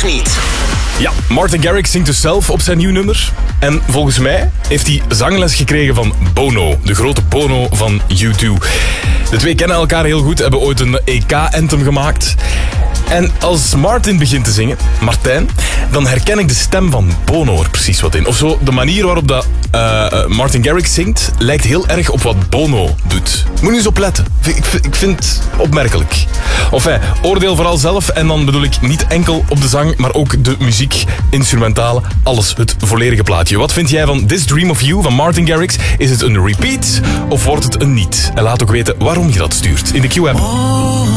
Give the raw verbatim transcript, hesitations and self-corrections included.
niet? Ja, Martin Garrix zingt dus zelf op zijn nieuw nummer. En volgens mij heeft hij zangles gekregen van Bono, de grote Bono van U twee. De twee kennen elkaar heel goed, hebben ooit een E K-anthem gemaakt. En als Martin begint te zingen, Martijn, dan herken ik de stem van Bono er precies wat in. Of zo, de manier waarop dat, uh, Martin Garrix zingt, lijkt heel erg op wat Bono doet. Moet je eens opletten. Ik, ik vind het opmerkelijk. Enfin, oordeel vooral zelf. En dan bedoel ik niet enkel op de zang, maar ook de muziek, instrumentale, alles, het volledige plaatje. Wat vind jij van This Dream of You van Martin Garrix? Is het een repeat of wordt het een niet? En laat ook weten waarom je dat stuurt in de Q-app.